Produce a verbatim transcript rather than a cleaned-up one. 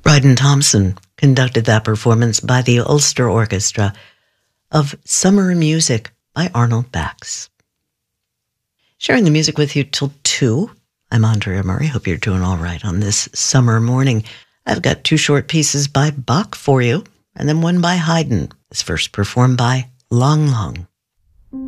Dryden Thompson conducted that performance by the Ulster Orchestra of Summer Music by Arnold Bax. Sharing the music with you till two. I'm Andrea Murray. Hope you're doing all right on this summer morning. I've got two short pieces by Bach for you, and then one by Haydn. It's first performed by Lang Lang.